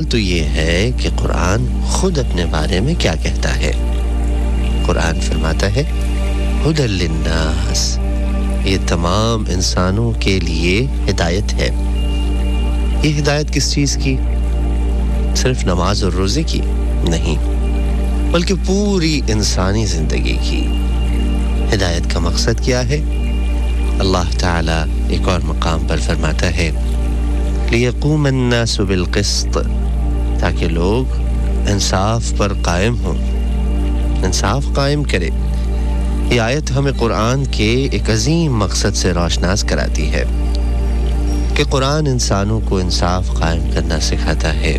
تو یہ ہے کہ قرآن خود اپنے بارے میں کیا کہتا ہے. قرآن فرماتا ہے ھدی للناس، یہ تمام انسانوں کے لیے ہدایت ہے. یہ ہدایت کس چیز کی؟ صرف نماز اور روزے کی نہیں، بلکہ پوری انسانی زندگی کی. ہدایت کا مقصد کیا ہے؟ اللہ تعالیٰ ایک اور مقام پر فرماتا ہے لِيَقُومَ النَّاسُ بِالْقِسْطِ، تاکہ لوگ انصاف پر قائم ہوں، انصاف قائم کرے. یہ آیت ہمیں قرآن کے ایک عظیم مقصد سے روشناس کراتی ہے کہ قرآن انسانوں کو انصاف قائم کرنا سکھاتا ہے.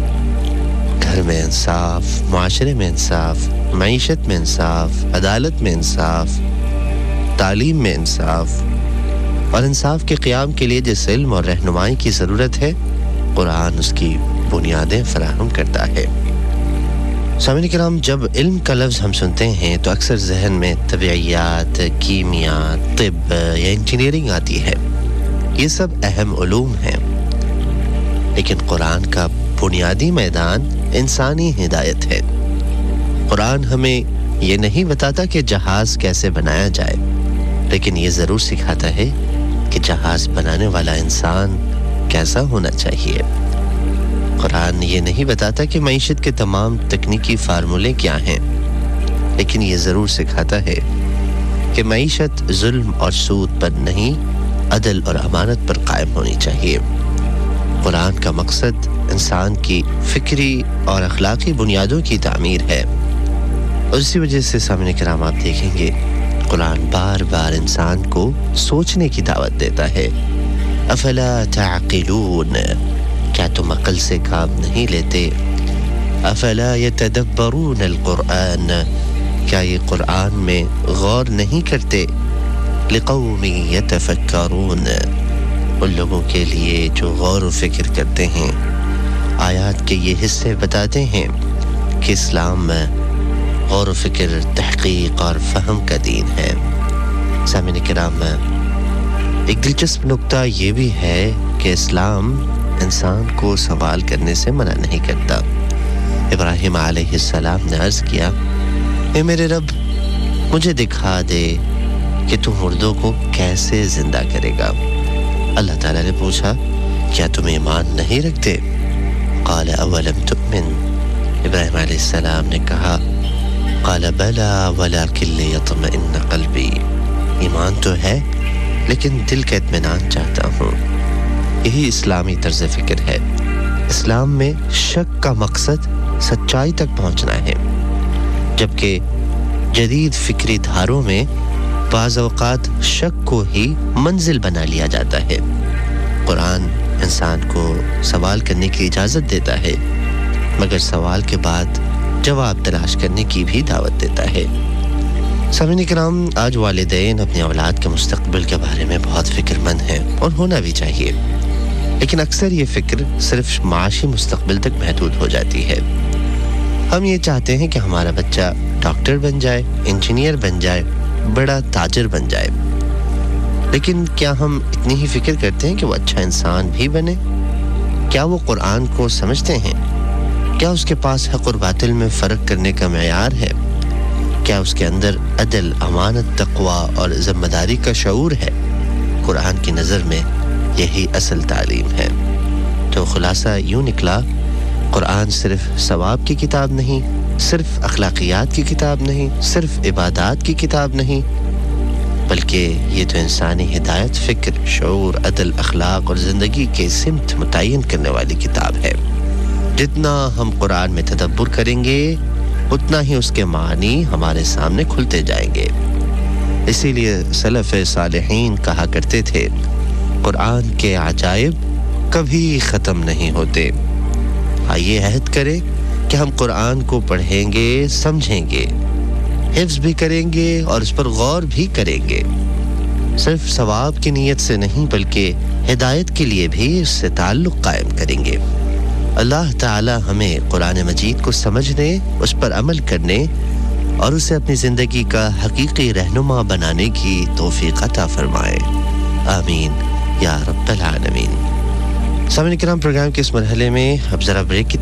گھر میں انصاف، معاشرے میں انصاف، معیشت میں انصاف، عدالت میں انصاف، تعلیم میں انصاف، اور انصاف کے قیام کے لیے جس علم اور رہنمائی کی ضرورت ہے قرآن اس کی بنیادیں فراہم کرتا ہے. سامعین کرام، جب علم کا لفظ ہم سنتے ہیں تو اکثر ذہن میں طبیعیات، کیمیا، طب یا انجینئرنگ آتی ہے. یہ سب اہم علوم ہیں، لیکن قرآن کا بنیادی میدان انسانی ہدایت ہے. قرآن ہمیں یہ نہیں بتاتا کہ جہاز کیسے بنایا جائے، لیکن یہ ضرور سکھاتا ہے کہ جہاز بنانے والا انسان کیسا ہونا چاہیے. قرآن یہ نہیں بتاتا کہ معیشت کے تمام تکنیکی فارمولے کیا ہیں، لیکن یہ ضرور سکھاتا ہے کہ معیشت ظلم اور سود پر نہیں، عدل اور امانت پر قائم ہونی چاہیے. قرآن کا مقصد انسان کی فکری اور اخلاقی بنیادوں کی تعمیر ہے، اور اسی وجہ سے سامعین کرام آپ دیکھیں گے قرآن بار بار انسان کو سوچنے کی دعوت دیتا ہے. افلا تعقلون، کیا تم عقل سے کام نہیں لیتے؟ افلا یتدبرون القرآن، کیا یہ قرآن میں غور نہیں کرتے؟ لقوم یتفکرون، ان لوگوں کے لیے جو غور و فکر کرتے ہیں. آیات کے یہ حصے بتاتے ہیں کہ اسلام میں غور و فکر، تحقیق اور فہم کا دین ہے. سامعین کرام، ایک دلچسپ نکتہ یہ بھی ہے کہ اسلام انسان کو سوال کرنے سے منع نہیں کرتا. ابراہیم علیہ السلام نے عرض کیا اے میرے رب، مجھے دکھا دے کہ تو مردوں کو کیسے زندہ کرے گا. اللہ تعالیٰ نے پوچھا کیا تم ایمان نہیں رکھتے؟ قال اولم تؤمن، ابراہیم علیہ السلام نے کہا قال بلا ولکن لیطمئن قلبی، ایمان تو ہے لیکن دل کا اطمینان چاہتا ہوں. یہی اسلامی طرز فکر ہے. اسلام میں شک کا مقصد سچائی تک پہنچنا ہے، جبکہ جدید فکری دھاروں میں بعض اوقات شک کو ہی منزل بنا لیا جاتا ہے. قرآن انسان کو سوال کرنے کی اجازت دیتا ہے، مگر سوال کے بعد جواب تلاش کرنے کی بھی دعوت دیتا ہے. سامعین کرام، آج والدین اپنے اولاد کے مستقبل کے بارے میں بہت فکر مند ہیں، اور ہونا بھی چاہیے، لیکن اکثر یہ فکر صرف معاشی مستقبل تک محدود ہو جاتی ہے. ہم یہ چاہتے ہیں کہ ہمارا بچہ ڈاکٹر بن جائے، انجینئر بن جائے، بڑا تاجر بن جائے، لیکن کیا ہم اتنی ہی فکر کرتے ہیں کہ وہ اچھا انسان بھی بنے؟ کیا وہ قرآن کو سمجھتے ہیں؟ کیا اس کے پاس حق اور باطل میں فرق کرنے کا معیار ہے؟ کیا اس کے اندر عدل، امانت، تقوی اور ذمہ داری کا شعور ہے؟ قرآن کی نظر میں یہی اصل تعلیم ہے. تو خلاصہ یوں نکلا، قرآن صرف ثواب کی کتاب نہیں، صرف اخلاقیات کی کتاب نہیں، صرف عبادات کی کتاب نہیں، بلکہ یہ تو انسانی ہدایت، فکر، شعور، عدل، اخلاق اور زندگی کے سمت متعین کرنے والی کتاب ہے. جتنا ہم قرآن میں تدبر کریں گے اتنا ہی اس کے معنی ہمارے سامنے کھلتے جائیں گے. اسی لیے سلف صالحین کہا کرتے تھے قرآن کے عجائب کبھی ختم نہیں ہوتے. آئیے عہد کریں کہ ہم قرآن کو پڑھیں گے، سمجھیں گے، حفظ بھی کریں گے اور اس پر غور بھی کریں گے. صرف ثواب کی نیت سے نہیں بلکہ ہدایت کے لیے بھی اس سے تعلق قائم کریں گے. اللہ تعالی ہمیں قرآن مجید کو سمجھنے، اس پر عمل کرنے اور اسے اپنی زندگی کا حقیقی رہنما بنانے کی توفیق عطا فرمائے. آمین یا رب العالمین. سامعین کرام، پروگرام کے اس مرحلے میں اب ذرا بریک کی